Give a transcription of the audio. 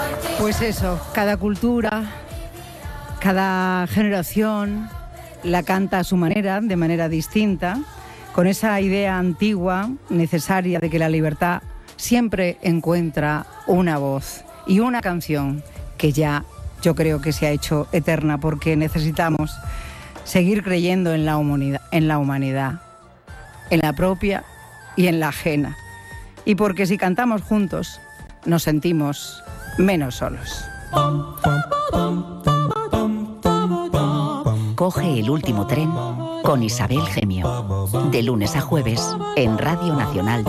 Pues eso, cada cultura, cada generación la canta a su manera, de manera distinta, con esa idea antigua, necesaria, de que la libertad siempre encuentra una voz y una canción que ya yo creo que se ha hecho eterna, porque necesitamos seguir creyendo en la humanidad, en la propia y en la ajena. Y porque si cantamos juntos, nos sentimos menos solos. Coge el último tren con Isabel Gemio, de lunes a jueves en Radio Nacional